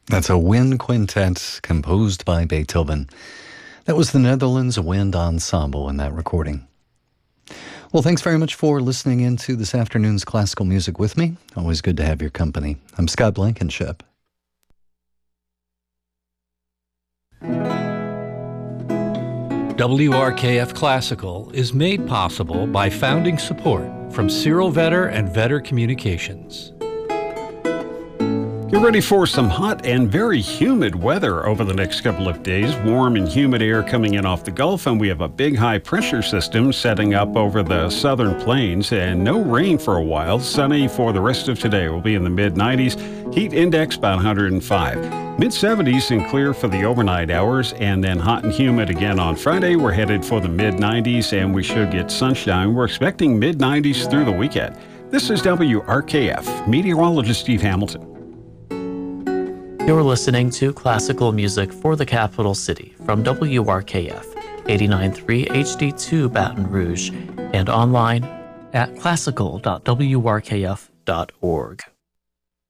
That's a wind quintet composed by Beethoven. That was the Netherlands Wind Ensemble in that recording. Well, thanks very much for listening into this afternoon's classical music with me. Always good to have your company. I'm Scott Blankenship. WRKF Classical is made possible by founding support from Cyril Vetter and Vetter Communications. Get ready for some hot and very humid weather over the next couple of days. Warm and humid air coming in off the Gulf, and we have a big high pressure system setting up over the southern plains, and no rain for a while. Sunny for the rest of today. We'll be in the mid-90s. Heat index about 105. Mid-70s and clear for the overnight hours, and then hot and humid again on Friday. We're headed for the mid-90s, and we should get sunshine. We're expecting mid-90s through the weekend. This is WRKF, meteorologist Steve Hamilton. You're listening to classical music for the capital city from WRKF 89.3 HD2 Baton Rouge and online at classical.wrkf.org.